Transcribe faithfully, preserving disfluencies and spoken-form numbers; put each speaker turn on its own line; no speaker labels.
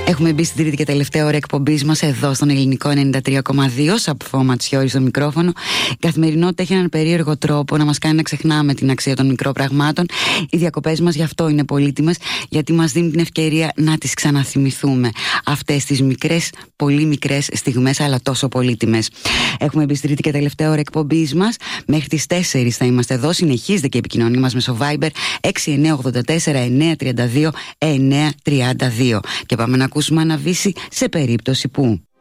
Έχουμε μπει στην τρίτη και τελευταία ώρα εκπομπής μας εδώ στον Ελληνικό ενενήντα τρία κόμμα δύο. Σαπφό Ματσιώρη στο μικρόφωνο. Η καθημερινότητα έχει έναν περίεργο τρόπο να μας κάνει να ξεχνάμε την αξία των μικρών πραγμάτων. Οι διακοπές μας γι' αυτό είναι πολύτιμες, γιατί μας δίνουν την ευκαιρία να τις ξαναθυμηθούμε. Αυτές τις μικρές, πολύ μικρές στιγμές, αλλά τόσο πολύτιμες. Έχουμε μπει στην τρίτη και τελευταία ώρα εκπομπής μας. Μέχρι τις τέσσερις θα είμαστε εδώ. Συνεχίζεται και η επικοινωνία μας μέσω Viber έξι εννιά ογδόντα τέσσερα εννιά τριάντα δύο εννιά τριάντα δύο. Και πάμε να ακούσουμε ένα βύση σε περίπτωση που.